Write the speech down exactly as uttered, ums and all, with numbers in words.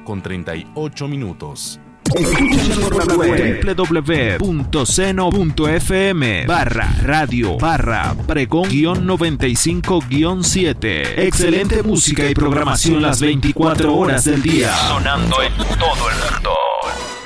con treinta y ocho minutos. w w w punto seno punto f m barra radio barra pregón guión noventa y cinco guión siete. Excelente música y programación las veinticuatro horas del día. Sonando en todo el mundo.